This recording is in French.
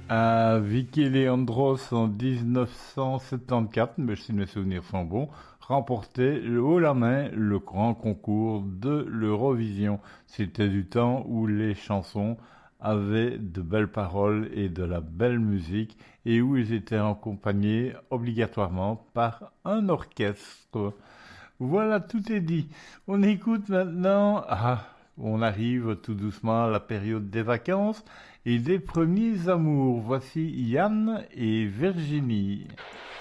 À Vicky Leandros en 1974, mais si mes souvenirs sont bons, remportait le haut la main le grand concours de l'Eurovision. C'était du temps où les chansons avaient de belles paroles et de la belle musique et où ils étaient accompagnés obligatoirement par un orchestre. Voilà, tout est dit. On écoute maintenant. On arrive tout doucement à la période des vacances et des premiers amours. Voici Yann et Virginie.